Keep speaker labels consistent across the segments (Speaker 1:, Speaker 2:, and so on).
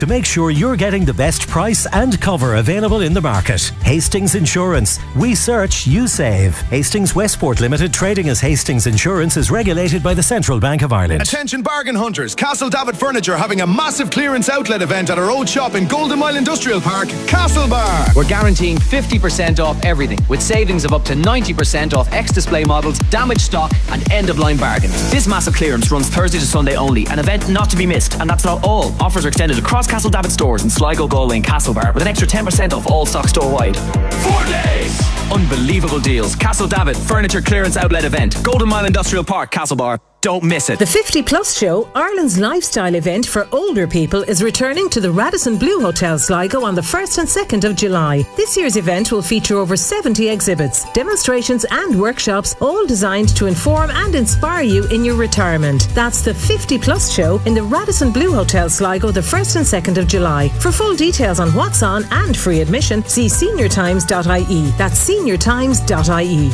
Speaker 1: to make sure you're getting the best price and cover available in the market. Hastings Insurance. We search, you save. Hastings Westport Limited, trading as Hastings Insurance, is regulated by the Central Bank of Ireland.
Speaker 2: Attention bargain hunters. Castle David Furniture having a massive clearance outlet event at our old shop in Golden Mile Industrial Park, Castlebar.
Speaker 3: We're guaranteeing 50% off everything, with savings of up to 90% off ex-display models, damaged stock and end-of-line bargains. This massive clearance runs Thursday to Sunday only, an event not to be missed. And that's not all. Offers are extended across Castle David stores in Sligo, Galway and Castlebar, with an extra 10% off all stock store-wide. 4 days! Unbelievable deals. Castle David Furniture Clearance Outlet Event, Golden Mile Industrial Park, Castlebar. Don't miss it.
Speaker 4: The 50 Plus Show, Ireland's lifestyle event for older people, is returning to the Radisson Blu Hotel Sligo on the 1st and 2nd of July. This year's event will feature over 70 exhibits, demonstrations and workshops, all designed to inform and inspire you in your retirement. That's the 50 Plus Show in the Radisson Blu Hotel Sligo the 1st and 2nd of July. For full details on what's on and free admission, see seniortimes.ie. That's seniortimes.ie.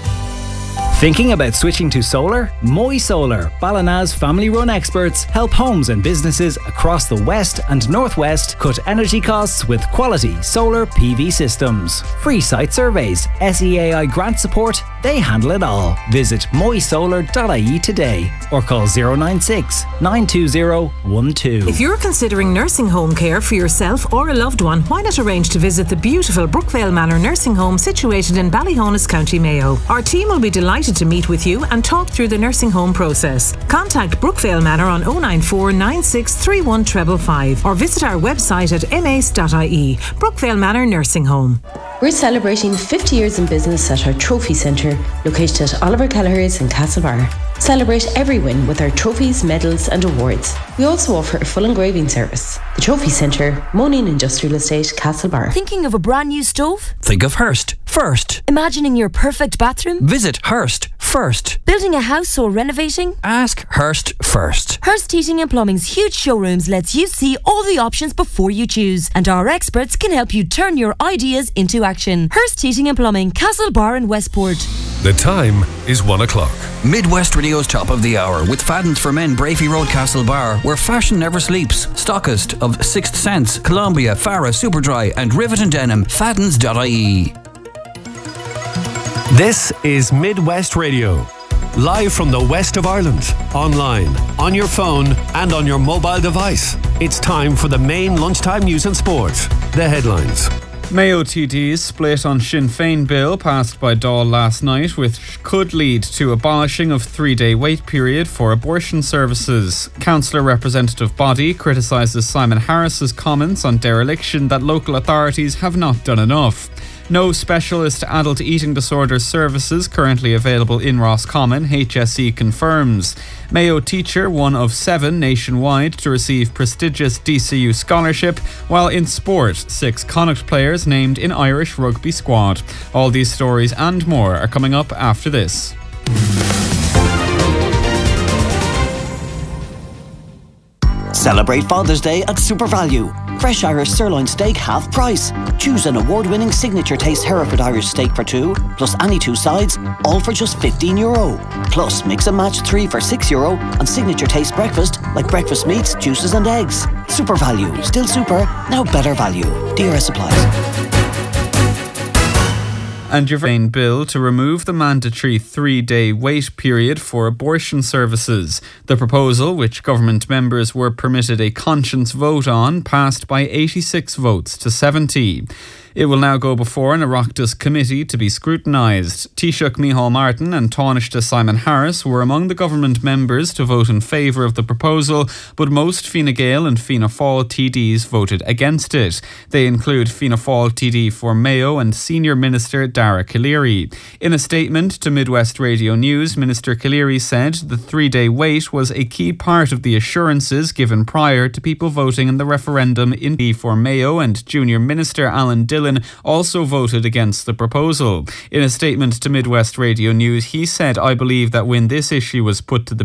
Speaker 5: Thinking about switching to solar? Moy Solar, Ballina's family-run experts, help homes and businesses across the west and northwest cut energy costs with quality solar PV systems. Free site surveys, SEAI grant support, they handle it all. Visit moysolar.ie today or call 096 920 12.
Speaker 4: If you're considering nursing home care for yourself or a loved one, why not arrange to visit the beautiful Brookvale Manor Nursing Home situated in Ballyhonus, County Mayo. Our team will be delighted to meet with you and talk through the nursing home process. Contact Brookvale Manor on 094 9631 555 or visit our website at mace.ie. Brookvale Manor Nursing Home.
Speaker 6: We're celebrating 50 years in business at our Trophy Centre, located at Oliver Kelleher's in Castlebar. Celebrate every win with our trophies, medals and awards. We also offer a full engraving service. The Trophy Centre, Monin Industrial Estate, Castlebar.
Speaker 7: Thinking of a brand new stove?
Speaker 8: Think of Hearst first.
Speaker 7: Imagining your perfect bathroom?
Speaker 8: Visit Hearst first.
Speaker 7: Building a house or renovating?
Speaker 8: Ask Hearst first.
Speaker 7: Hearst Heating and Plumbing's huge showrooms lets you see all the options before you choose, and our experts can help you turn your ideas into action. Hearst Heating and Plumbing, Castlebar and Westport.
Speaker 9: The time is 1 o'clock.
Speaker 8: Midwest Radio's top of the hour with Fadden's for Men, Brafey Road, Castlebar, where fashion never sleeps. Stockist of Sixth Sense, Columbia, Farah, Superdry and Rivet and Denim. Faddens.ie.
Speaker 9: This is Midwest Radio. Live from the west of Ireland. Online, on your phone and on your mobile device. It's time for the main lunchtime news and sport. The headlines.
Speaker 10: Mayo TDs split on Sinn Féin bill passed by Dáil last night, which could lead to abolishing of 3-day wait period for abortion services. Councillor representative body criticises Simon Harris's comments on dereliction that local authorities have not done enough. No specialist adult eating disorder services currently available in Roscommon, HSE confirms. Mayo teacher, one of 7 nationwide to receive prestigious DCU scholarship, while in sport, 6 Connacht players named in Irish rugby squad. All these stories and more are coming up after this.
Speaker 11: Celebrate Father's Day at Super Value. Fresh Irish sirloin steak half price. Choose an award-winning signature taste Hereford Irish steak for 2, plus any 2 sides, all for just €15. Plus mix and match 3 for €6 and signature taste breakfast like breakfast meats, juices and eggs. Super Value. Still super, now better value. DRS applies.
Speaker 10: And your main bill to remove the mandatory 3-day wait period for abortion services. The proposal, which government members were permitted a conscience vote on, passed by 86 votes to 70. It will now go before an Oireachtas committee to be scrutinised. Taoiseach Micheál Martin and Taoiseach Simon Harris were among the government members to vote in favour of the proposal, but most Fianna Gael and Fianna Fáil TDs voted against it. They include Fianna Fáil TD for Mayo and Senior Minister Dara Calleary. In a statement to Midwest Radio News, Minister Calleary said the 3-day wait was a key part of the assurances given prior to people voting in the referendum in for Mayo, and Junior Minister Alan Dillon also voted against the proposal. In a statement to Midwest Radio News, he said, "I believe that when this issue was put to the